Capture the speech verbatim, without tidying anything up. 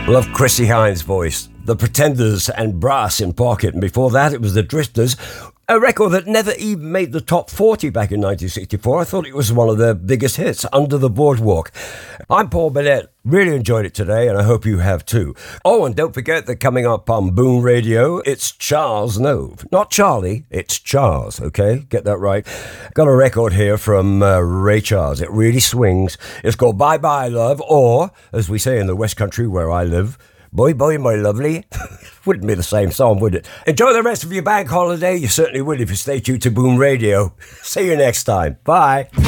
Love Chrissie Hynde's voice. The Pretenders and Brass in Pocket. And before that, it was the Drifters. A record that never even made the top forty back in nineteen sixty-four. I thought it was one of their biggest hits, Under the Boardwalk. I'm Paul Burnett. Really enjoyed it today, and I hope you have too. Oh, and don't forget that coming up on Boom Radio, it's Charles Nove. Not Charlie, it's Charles, okay? Get that right. Got a record here from uh, Ray Charles. It really swings. It's called Bye Bye Love, or, as we say in the West Country where I live, Boy, boy, my lovely. Wouldn't be the same song, would it? Enjoy the rest of your bank holiday. You certainly would if you stay tuned to Boom Radio. See you next time. Bye.